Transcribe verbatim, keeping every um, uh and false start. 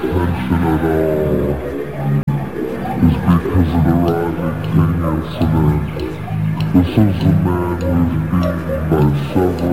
attention at all is because of the Rodney King incident. This is a man who was beaten by several